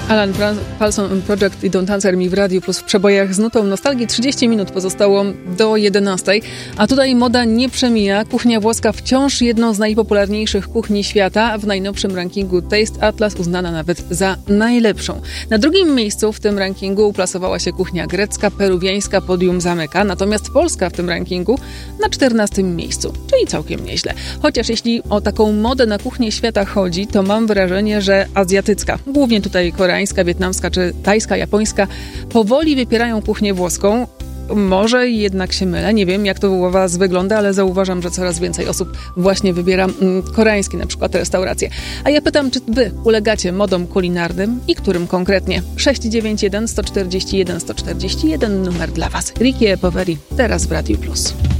Alan Paulson Project i Don't Answer Me w Radiu Plus w przebojach z nutą nostalgii. 30 minut pozostało do 11. A tutaj moda nie przemija. Kuchnia włoska wciąż jedną z najpopularniejszych kuchni świata. W najnowszym rankingu Taste Atlas uznana nawet za najlepszą. Na drugim miejscu w tym rankingu uplasowała się kuchnia grecka, peruwiańska podium zamyka. Natomiast Polska w tym rankingu na 14 miejscu, czyli całkiem nieźle. Chociaż jeśli o taką modę na kuchnię świata chodzi, to mam wrażenie, że azjatycka, głównie tutaj koreańska, wietnamska czy tajska, japońska, powoli wypierają kuchnię włoską. Może jednak się mylę, nie wiem jak to u was wygląda, ale zauważam, że coraz więcej osób właśnie wybiera koreańskie na przykład restauracje. A ja pytam, czy wy ulegacie modom kulinarnym i którym konkretnie? 691 141 141 numer dla was. Ricky E. Poveri, teraz w Radiu Plus.